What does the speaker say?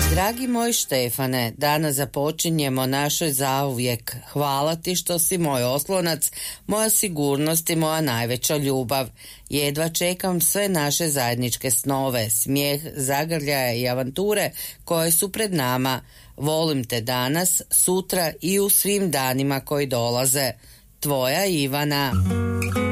Dragi moj Štefane, danas započinjemo našoj zauvijek. Hvala ti što si moj oslonac, moja sigurnost i moja najveća ljubav. Jedva čekam sve naše zajedničke snove, smijeh, zagrljaje i avanture koje su pred nama. Volim te danas, sutra i u svim danima koji dolaze. Tvoja Ivana.